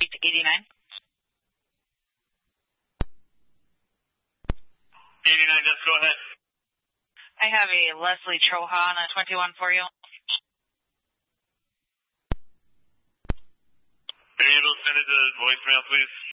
speak to 89. 89, just go ahead. I have a Leslie Trohan on 21 for you. Are you able to send it to voicemail, please?